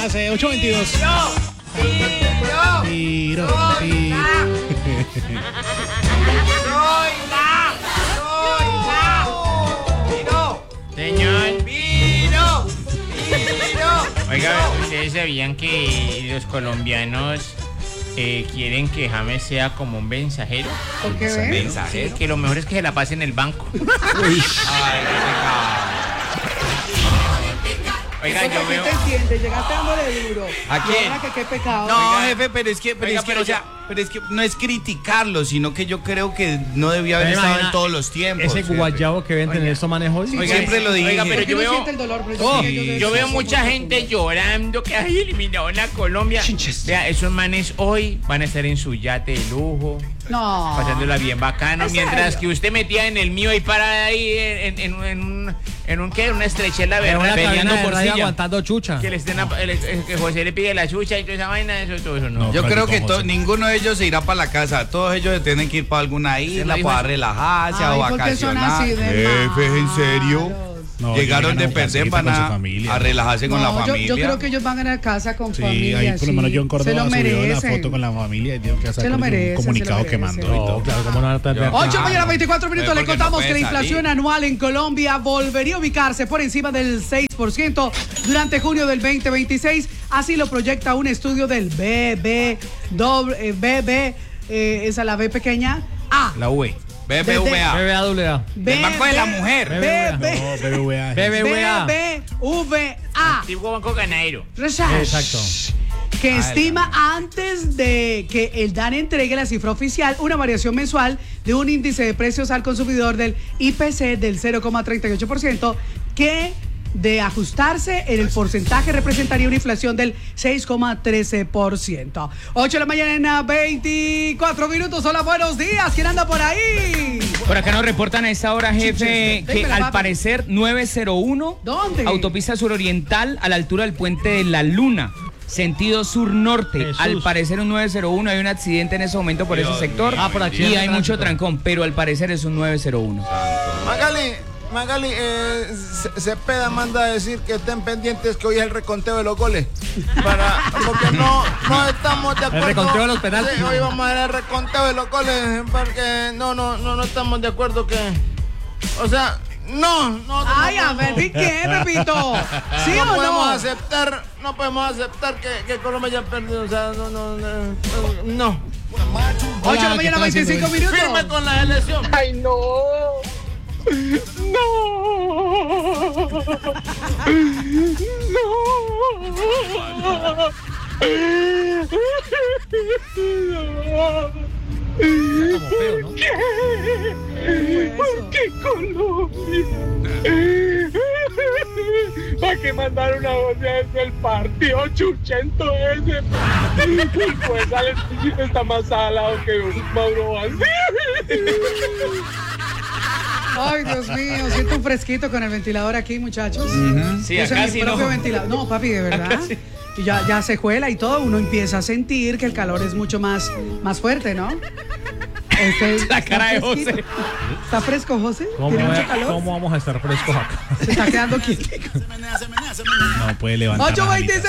hace 8:22. Tiro. Señor. ¡Vino! Oiga, ¿ustedes sabían que los colombianos quieren que James sea como un mensajero? ¿Por qué ves? ¿Mensajero? Que lo mejor es que se la pase en el banco. Uy. Ay, qué pecado. Oiga, ¿Por yo qué veo... te entiendes? Llegaste dándole duro. ¿A quién? Y ahora que qué pecado. No, Oiga. jefe, pero es que, pero es que no es criticarlo, sino que yo creo que no debía haber Pero estado imagina, en todos los tiempos. Ese jefe. guayabo que ven tener estos manejos. Sí, Oiga, siempre lo dije. Oiga, pero Porque yo uno veo... siente el dolor, pero yo sé que ellos Yo veo son mucha muy gente profundos. llorando que hay eliminado en la Colombia. Vea, esos manes hoy van a estar en su yate de lujo, No. pasándola bien bacano, ¿En mientras serio? que usted metía en el mío y para ahí en un ¿qué? Una estrechera, Pero ¿verdad? una cabina Peleando de por radio silla. aguantando chucha. Que le estén que José le pide la chucha y toda esa vaina, todo eso no. Yo Pero creo ni que cómo se- ninguno de ellos se irá para la casa. Todos ellos se tienen que ir para alguna isla dijo para eso? relajarse Ay, o ¿por qué son así vacacionar. de Jefe, ¿en serio? malos? No, Llegaron ellos de llegan a perder casita para con su familia. a relajarse con la No, familia. yo creo que ellos van a ir a casa con Sí, familia. ahí por lo menos sí. John Se lo Córdoba subió la merecen. foto con la familia y dijo que Se lo un merecen, comunicado se lo quemando y merecen. todo. No, claro, como no van a estar. 8 mañana 24 minutos, Porque le contamos no que la pueden inflación salir. anual en Colombia volvería a ubicarse por encima del 6% durante junio del 2026. Así lo proyecta un estudio del BB, esa la B pequeña, A. La V. BBVA. BBVA. Del Banco de la Mujer. No, BBVA. BBVA. BBVA. Antiguo Banco Ganadeiro. Exacto. Que estima antes de que el DAN entregue la cifra oficial una variación mensual de un índice de precios al consumidor del IPC del 0,38%, que de ajustarse en el porcentaje representaría una inflación del 6,13%. 8 de la mañana, 24 minutos. Hola, buenos días. ¿Quién anda por ahí? Por acá nos reportan a esta hora, jefe, que Dímela, al papi. parecer 901, ¿Dónde? autopista suroriental a la altura del puente de la Luna, sentido sur-norte. Jesús. Al parecer un 901, hay un accidente en ese momento por ese sector por aquí y en hay el mucho tránsito. trancón, pero al parecer es un 901. Magali, Cepeda manda a decir que estén pendientes que hoy es el reconteo de los goles. Porque no estamos de acuerdo. reconteo de los penaltis. Sí, hoy vamos a ver el reconteo de los goles porque no estamos de acuerdo que... O sea, no. Ay, a ver, ¿y qué, Pepito? ¿Sí o No podemos no? aceptar que Colombia haya perdido. O sea, no. 8 de la Hola, ¿qué mañana, están haciendo 25 hoy? minutos. Firme con la elección. ¡Ay, no! Como feo, ¿no? ¿Por qué Colombia? ¿Para qué mandar una voz desde el partido chuchento ese? Pues sale, está más salado que un Mauro Valdés. Ay, Dios mío, siento un fresquito con el ventilador aquí, muchachos. Sí, Ese acá es mi sí propio no. ventilador. No, papi, de verdad. Y ya se juela y todo, uno empieza a sentir que el calor es mucho más fuerte, ¿no? La cara de José. fresquito. ¿Está fresco, José? ¿Cómo, ¿Tiene mucho calor? ¿Cómo vamos a estar frescos acá? Se está quedando quieto. No puede levantar. 8:26.